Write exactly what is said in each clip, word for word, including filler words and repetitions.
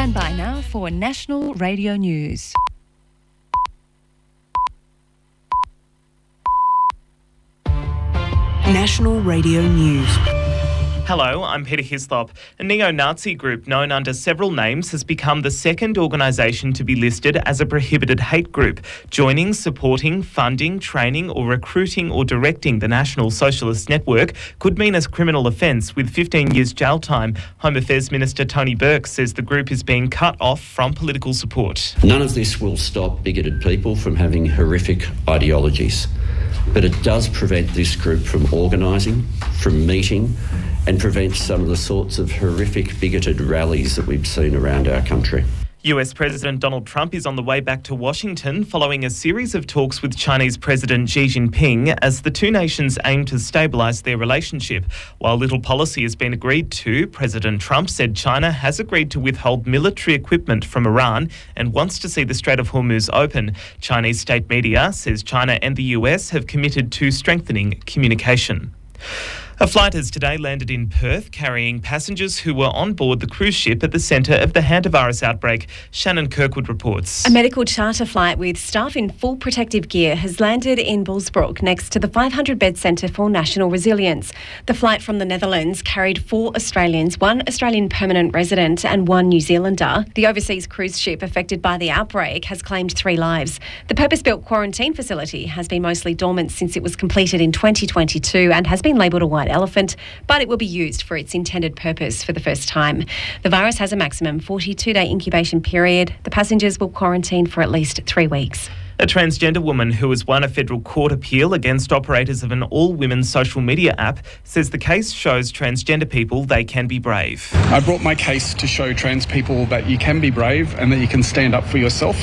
Stand by now for National Radio News. National Radio News. Hello, I'm Peter Hislop. A neo-Nazi group known under several names has become the second organisation to be listed as a prohibited hate group. Joining, supporting, funding, training or recruiting or directing the National Socialist Network could mean a criminal offence with fifteen years jail time. Home Affairs Minister Tony Burke says the group is being cut off from political support. None of this will stop bigoted people from having horrific ideologies, but it does prevent this group from organising, from meeting, and prevent some of the sorts of horrific bigoted rallies that we've seen around our country. U S President Donald Trump is on the way back to Washington following a series of talks with Chinese President Xi Jinping as the two nations aim to stabilise their relationship. While little policy has been agreed to, President Trump said China has agreed to withhold military equipment from Iran and wants to see the Strait of Hormuz open. Chinese state media says China and the U S have committed to strengthening communication. A flight has today landed in Perth carrying passengers who were on board the cruise ship at the centre of the hantavirus outbreak. Shannon Kirkwood reports. A medical charter flight with staff in full protective gear has landed in Bullsbrook next to the five hundred bed Centre for National Resilience. The flight from the Netherlands carried four Australians, one Australian permanent resident and one New Zealander. The overseas cruise ship affected by the outbreak has claimed three lives. The purpose-built quarantine facility has been mostly dormant since it was completed in twenty twenty-two and has been labelled a white elephant, but it will be used for its intended purpose for the first time. The virus has a maximum forty-two day incubation period. The passengers will quarantine for at least three weeks. A transgender woman who has won a federal court appeal against operators of an all-women social media app says the case shows transgender people they can be brave. I brought my case to show trans people that you can be brave and that you can stand up for yourself.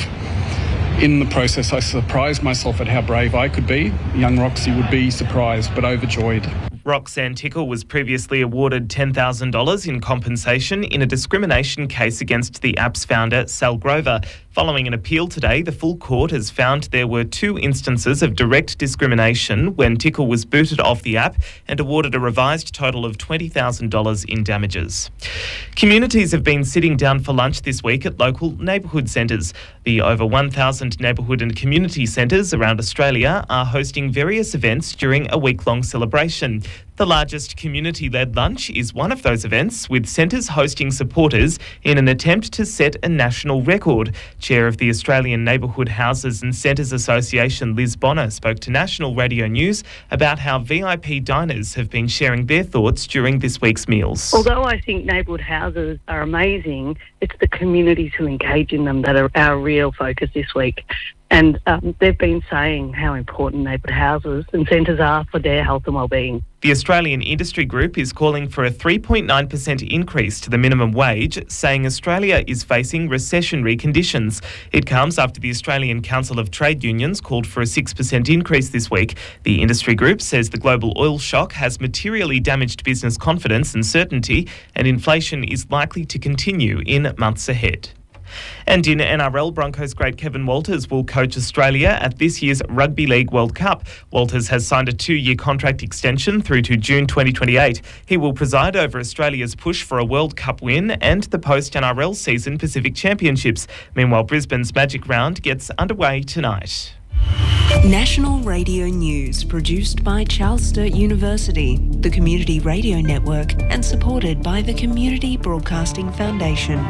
In the process, I surprised myself at how brave I could be. Young Roxy would be surprised but overjoyed. Roxanne Tickle was previously awarded ten thousand dollars in compensation in a discrimination case against the app's founder, Sal Grover. Following an appeal today, the full court has found there were two instances of direct discrimination when Tickle was booted off the app and awarded a revised total of twenty thousand dollars in damages. Communities have been sitting down for lunch this week at local neighbourhood centres. The over one thousand neighbourhood and community centres around Australia are hosting various events during a week-long celebration. The largest community-led lunch is one of those events, with centres hosting supporters in an attempt to set a national record. Chair of the Australian Neighbourhood Houses and Centres Association, Liz Bonner, spoke to National Radio News about how V I P diners have been sharing their thoughts during this week's meals. Although I think neighbourhood houses are amazing, it's the communities who engage in them that are our real focus this week. And um, they've been saying how important neighbourhood houses and centres are for their health and wellbeing. The Australian Industry Group is calling for a three point nine percent increase to the minimum wage, saying Australia is facing recessionary conditions. It comes after the Australian Council of Trade Unions called for a six percent increase this week. The Industry Group says the global oil shock has materially damaged business confidence and certainty, and inflation is likely to continue in months ahead. And in N R L, Broncos great Kevin Walters will coach Australia at this year's Rugby League World Cup. Walters has signed a two-year contract extension through to June twenty twenty-eight. He will preside over Australia's push for a World Cup win and the post-N R L season Pacific Championships. Meanwhile, Brisbane's Magic Round gets underway tonight. National Radio News, produced by Charles Sturt University, the Community Radio Network, and supported by the Community Broadcasting Foundation.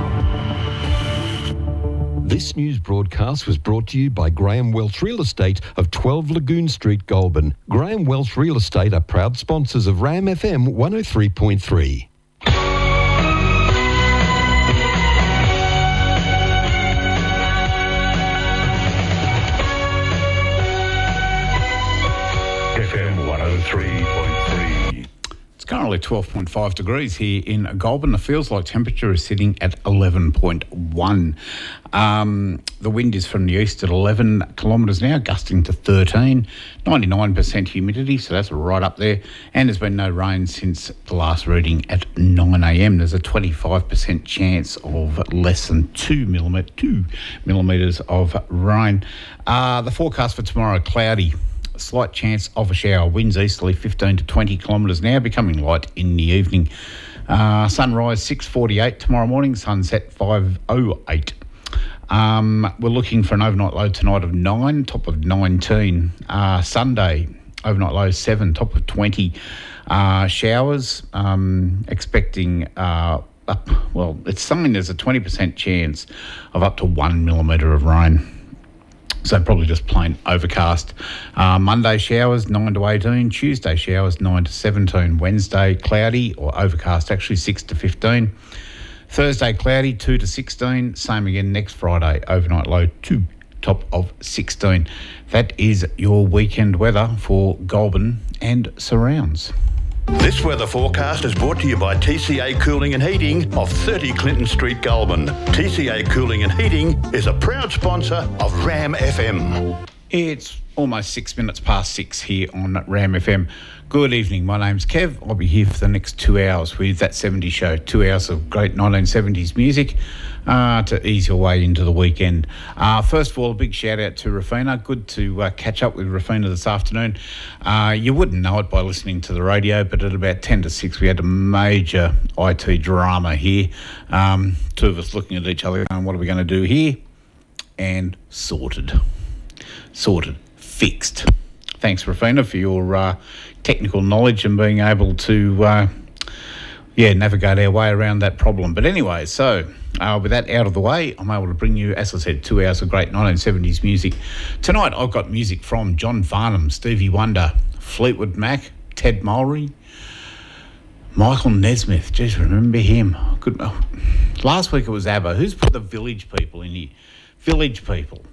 This news broadcast was brought to you by Graham Welch Real Estate of twelve Lagoon Street, Goulburn. Graham Welch Real Estate are proud sponsors of RAM F M one oh three point three. F M one oh three point three. It's currently twelve point five degrees here in Goulburn. The feels like temperature is sitting at eleven point one. Um, the wind is from the east at eleven kilometres now, gusting to thirteen. ninety-nine percent humidity, so that's right up there. And there's been no rain since the last reading at nine a m. There's a twenty-five percent chance of less than two millimet- two millimetres of rain. Uh, the forecast for tomorrow, cloudy. Slight chance of a shower. Winds easterly fifteen to twenty kilometres now, becoming light in the evening. Uh, sunrise six forty-eight tomorrow morning, sunset five oh eight. Um, we're looking for an overnight low tonight of nine, top of nineteen. Uh, Sunday, overnight low seven, top of twenty. Uh, showers, um, expecting, uh, up, well, it's saying there's a twenty percent chance of up to one millimetre of rain. So probably just plain overcast. Uh, Monday showers nine to eighteen. Tuesday showers nine to seventeen. Wednesday cloudy or overcast, actually six to fifteen. Thursday cloudy two to sixteen. Same again next Friday. Overnight low two, top of sixteen. That is your weekend weather for Goulburn and surrounds. This weather forecast is brought to you by T C A Cooling and Heating of thirty Clinton Street, Goulburn. T C A Cooling and Heating is a proud sponsor of Ram F M. It's almost six minutes past six here on Ram F M. Good evening, my name's Kev. I'll be here for the next two hours with That seventies Show. Two hours of great nineteen seventies music uh, to ease your way into the weekend. Uh, first of all, a big shout out to Rafina. Good to uh, catch up with Rafina this afternoon. Uh, you wouldn't know it by listening to the radio, but at about ten to six we had a major I T drama here. Um, two of us looking at each other going, what are we going to do here? And sorted. Sorted. Fixed. Thanks, Rafina, for your uh, technical knowledge and being able to, uh, yeah, navigate our way around that problem. But anyway, so uh, with that out of the way, I'm able to bring you, as I said, two hours of great nineteen seventies music. Tonight, I've got music from John Farnham, Stevie Wonder, Fleetwood Mac, Ted Mulry, Michael Nesmith. Jeez, remember him. Good. Oh, last week it was ABBA. Who's put the Village People in here? Village People.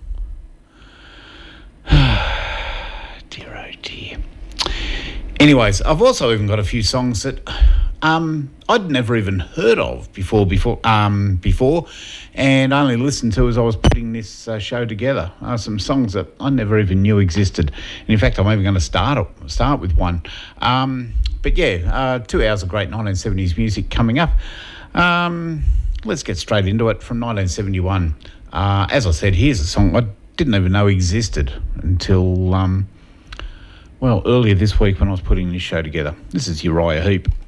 Dear oh dear. Anyways, I've also even got a few songs that um, I'd never even heard of before, before, um, before, and only listened to as I was putting this uh, show together. Uh, some songs that I never even knew existed. And in fact, I'm even going to start start with one. Um, but yeah, uh, two hours of great nineteen seventies music coming up. Um, let's get straight into it. From nineteen seventy-one. Uh, as I said, here's a song I didn't even know existed until, um, well, earlier this week when I was putting this show together. This is Uriah Heep.